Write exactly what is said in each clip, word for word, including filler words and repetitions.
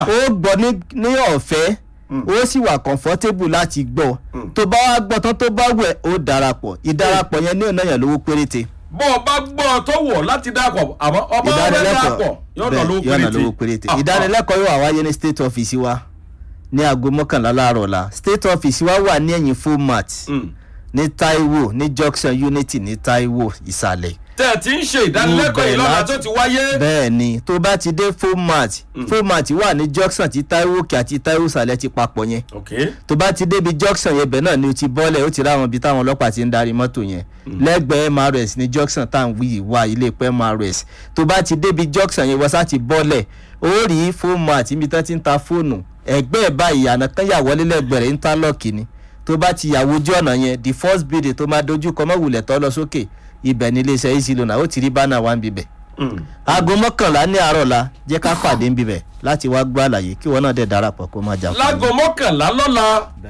ó gbọ́ ní ọ̀fẹ́ ó sì wà comfortable láti gbọ́ tó bá wá gbọ́ tán tó bá wẹ̀ ó darapọ̀ ìdarapọ̀ yẹn ní ọ̀nà yẹn lówó péréte. bọ́ ọ bá gbọ́ tó wọ̀ láti darapọ̀ àmọ́ ọba ọbẹ̀ darapọ̀ yọ̀nà lówó péréte. ìdánilẹ́kọ̀ọ́ yóò wá wáyé ní state office wa ní aago mọ́kànlá láàárọ̀ la state office wa wà ní ẹ̀yìn format ní Taiwo ní junction unity ní Taiwo ìsàlẹ̀. tẹ́ ẹ ti ń ṣe ìdánilẹ́kọ̀ọ́ yìí lọ́la tó ti wáyé. bẹ́ẹ̀ ni tó bá ti dé format format wà ní junction tí Taiwo òkè àti Taiwo ìsàlẹ̀ ti papọ̀ yẹn. tó bá ti débi junction yẹn bẹ́ẹ̀ náà ni o ti bọ́lẹ̀ ó ti ráwọn ibi táwọn ọlọ́pàá ti ń darí mọ́tò yẹn lẹ́gbẹ̀ẹ́ M R S ní junction tá à ń wí wá ilé ìpẹ́ M R S tó bá ti débi junction yẹn wọ́n sá ti bọ́lẹ̀ ó rí format ibi tán ti ń ta fóònù ẹgbẹ́ ẹ̀ báyìí àná kan yà wọlé lẹ́gbẹ̀rẹ̀ interlock ni tó bá ti yàwó ojú ọ̀nà yẹn the first building tó máa dojú kọ mọ́wulẹ̀ tó lọ sókè ibẹ̀ ní iléeṣẹ́ easy loan ó ti rí bánà wá ń bibẹ̀. aago mọ́kànlá ní àárọ̀ la jẹ́ ká pàdé ń bibẹ̀ láti wá gbọ́ àlàyé kí wọ́n náà dẹ̀ darapọ̀ kó máa jà fún mi. láago mọ́kànlá lọ́la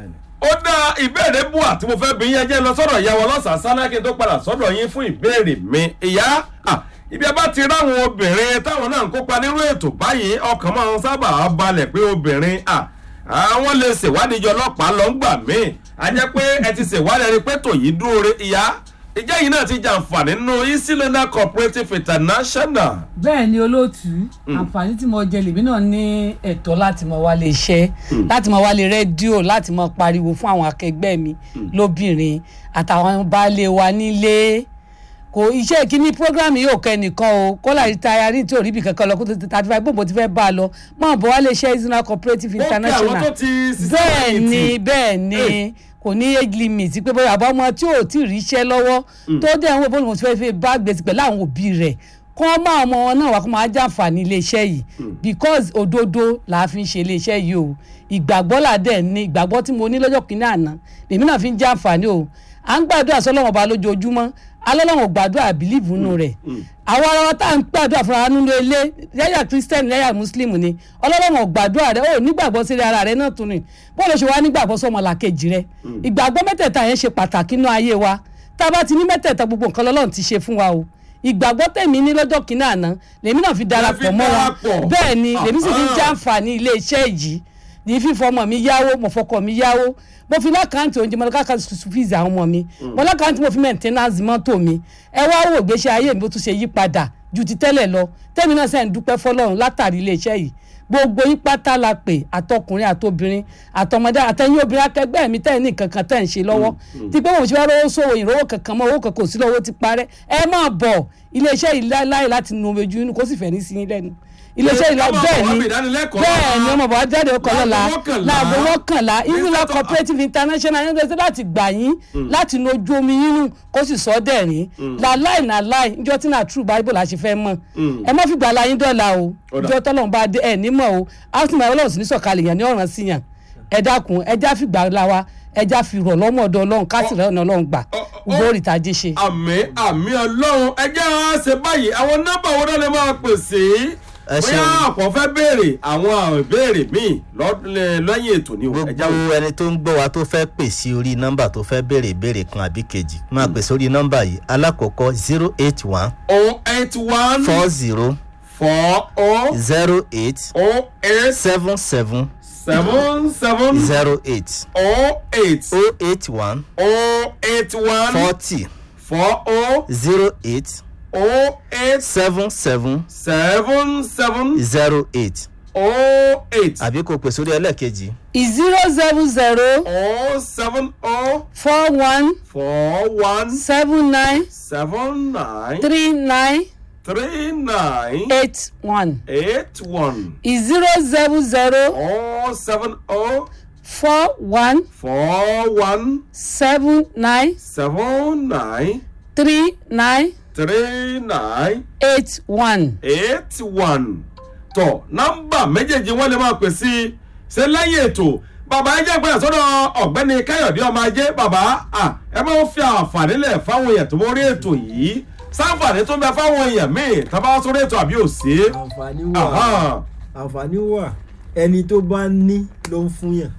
ó dá ìbéèrè bú àti mo fẹ́ bí yẹn jẹ́ lọ sọ́dọ̀ ìyá wọn lọ́sàn-án sálẹ́ kí n tó padà sọ́dọ̀ yín fún ìbéèrè mi. ìyá ibi ẹ bá ti ráwọn obìnrin táwọn náà ń kópa nínú ètò báyìí ọkàn máa ń sábà balẹ̀ pé obìnrin àwọn lè ṣèwádìí ọlọ́pàá lọ ń gbà míì a jẹ́ pé ẹ ti ṣèwádìí ẹni pé tòyí dúró re ìyá ìjẹ́ yìí náà ti jàǹfààní nínú Easy Loan Cooperative International. bẹ́ẹ̀ ni olóòtú àǹfààní tí mo jẹ lèmi náà ní ẹ̀tọ́ láti mọ wálé iṣẹ́ láti mọ wálé rédíò láti mọ pariwo fún àwọn akẹgbẹ́ mi lóbìnrin àtàwọn baálé wa nílé kò iṣẹ́ kínní program yóò kẹ́ nìkan o kọ́lá ìtayari tí ò rí ibì kankan lọ kó tó ti thirty five gbogbo ti fẹ́ bá a lọ máa bọ̀ wálé iṣẹ́ Easy Loan Cooperative International bẹ́ẹ̀ ni bẹ́ẹ̀ ni kò ní age limit pé bóyá àbọ̀ ọmọ tí ò tí ì ríṣẹ́ lọ́wọ́ tó dẹ̀ ń wò bóun ti fẹ́ fẹ́ bá gbèsè pẹ̀lú àwọn òbí rẹ̀ kọ́ máa ọmọ wọn náà wá kó máa jàǹfààní iléeṣẹ́ yìí because òdodo là á fi ń ṣe iléeṣẹ́ yìí o ìgbàgbọ́ là dẹ̀ ní ìgbàgbọ́ tí mo ní lọ́jọ́ kìíní àná lèmi náà fi ń jàǹfààní o à ń gbàdúrà sọ́lọ́wọ́n ọba lójoojúmọ́ alọ́lọ́wọ́n gbàdúrà bìlíìfù nù rẹ̀ àwọn ará wa tá à ń gbàdúrà fúnra nínú ilé yáyà kírísítẹ́nì yáyà mùsùlùmí ni ọlọ́lọ́wọ́n gbàdúrà rẹ̀ ó nígbàgbọ́ sí ara rẹ̀ náà tún ni bọ́ọ̀lù ṣe wá nígbàgbọ́ sọmọ làkejì rẹ̀ ìgbàgbọ́ mẹ́tẹ̀ẹ̀ta yẹn ṣe pàtàkì nínú ayé wa tá a bá ti ní mẹ́tẹ̀ẹ̀ta gbogbo nǹkan lọ́lọ́run ti ṣe fún wa o ìgbàgbọ́ tèmi ní lọ́jọ́ kìíní àná lèmi náà fi darapọ̀ mọ́ wa bẹ́ẹ̀ ni lèmi sì fi ń jàǹfààní ilé iṣẹ́ yìí ní fífọ ọmọ mi yáwó mo fọkọ mi yáwó mo fi lákàntì oúnjẹ mo lákàntì fíìsì àwọn ọmọ mi mo lákàntì mo fi mẹ́ǹtẹ́nánsì mọ́tò mi ẹ wá wò gbèsè ayé mi bó tún ṣe yí padà ju ti tẹ́lẹ̀ lọ tẹ́mi náà sẹ́yìn dúpẹ́ fọlọ́run látàrí iléeṣẹ́ yìí gbogbo yín pátá la pè àtọkùnrin àtobìnrin àtọmọdé àtẹ̀yìn obìnrin akẹgbẹ́ mi tẹ́ ẹ̀ ní kankan tẹ́ ẹ̀ ń ṣe lọ́wọ́ tí pé mo ṣe fẹ́ rówó sówó ìrówó kankan mọ́ owó kankan ò sí lọ́wọ́ ti parẹ́ ẹ máa bọ̀ iléeṣẹ́ yìí láì láti nu ojú inú kó sì fẹ́ ní sí yín lẹ́nu iléeṣẹ́ ìlà bẹ́ẹ̀ ni bẹ́ẹ̀ ni ọmọ bàbá jáde ọkọ̀ lọ́la láàbò mọ́kànlá Easy Loan Cooperative International yẹn gbèsè láti gbà yín láti nu ojú omi yín nù kó sì sọ dẹ̀rín làláì nàláì níjọ́ tí náà true bible la ṣe fẹ́ mọ̀ ẹ má fi gbà láyín dọ́là o níjọ́ tọ́lọ́run bá dé ẹ̀ nímọ̀ o áùtìmọ̀ ọlọ́run sì ní sọ̀kalẹ̀ yẹn ní ọ̀ràn sí yàn ẹ dákun ẹ já fi gbà la wa ẹ já fi rọ̀ lọ́mọ ọ̀dọ̀ ọlọ́run káàsì rẹ̀ ọ̀nà ọlọ́run gbà gbogbo ìtajà ṣe. àmín àmín ọlọ́run ẹ jẹ́ á ṣe báyìí àwọn nọ́mbà wo náà lè máa pèsè bóyá ọ̀pọ̀ fẹ́ béèrè àwọn ìbéèrè míì lẹ́yìn ètò ni o. gbogbo ẹni tó ń gbọ́ wa tó fẹ́ pè sí orí nọ́mbà tó fẹ́ béèrè ìbéèrè kan àbí kejì máa pè sórí nọ́mbà yìí alákọ̀ọ́kọ́ zero eight one. oh eight one. four zero. four oh. zero eight. oh eight. seven seven. seven seven. zero eight. oh eight. oh eight one. oh eight one. forty. four oh. zero eight. oh eight. seven seven. seven seven. zero eight. oh eight. àbí kò pè sórí ẹlẹ́ẹ̀kejì. zero seven zero. oh seven oh. four one. four one. seven nine. seven nine. three nine. three nine. eight one. eight one. zero seven zero. oh seven oh. four one. four one. seven nine. seven nine. three nine. three nine. eight one. eight one. tọ nọ́mbà méjèèjì wọn lè máa pè sí ṣe lẹ́yìn ètò bàbá ẹ jẹ́ ìpínlẹ̀ sọ́dọ̀ ọ̀gbẹ́ni káyọ̀dé ọmọ ajé bàbá ẹ máa ń fi àǹfààní lẹ̀ fáwọn èèyàn tó mórí ètò yìí sáǹfààní tó ń bẹ fáwọn èèyàn míì tá a bá sórí ètò àbí òsè. àǹfààní wà àǹfààní wà ẹni tó bá ní ló ń fún yàn.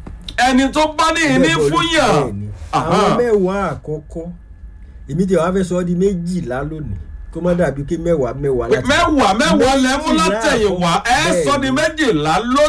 ẹni tó bá ní ní fún yàn. àwọn mẹ́wàá àkọ́kọ́ èmi tí wàá fẹ́ sọ ọ́ di méjìlá lónìí kó má dàbí pé mẹ́wàá mẹ́wàá láti mẹ́wàá mẹ́wàá lẹ́mú látẹ̀yìnwá ẹ̀ sọ di méjìlá lónìí.